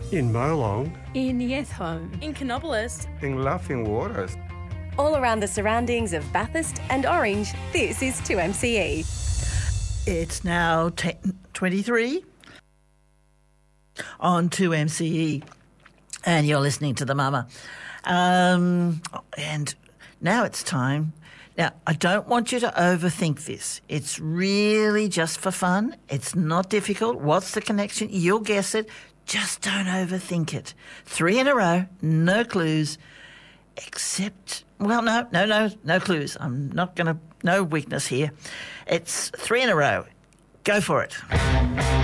In Molong. In Yethome. In Canobolis. In Laughing Waters. All around the surroundings of Bathurst and Orange, this is 2MCE. It's now 10:23 on 2MCE, and you're listening to The Mama. And now it's time. Now, I don't want you to overthink this. It's really just for fun. It's not difficult. What's the connection? You'll guess it. Just don't overthink it. 3 in a row, no clues, except... Well, no clues. I'm not going to... No weakness here. It's 3 in a row. Go for it.